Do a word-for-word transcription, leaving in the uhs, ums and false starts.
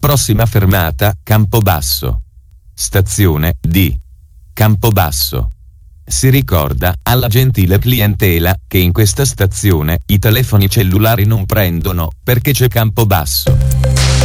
Prossima fermata, Campobasso. Stazione D. Campobasso. Si ricorda alla gentile clientela che in questa stazione i telefoni cellulari non prendono perché c'è Campobasso.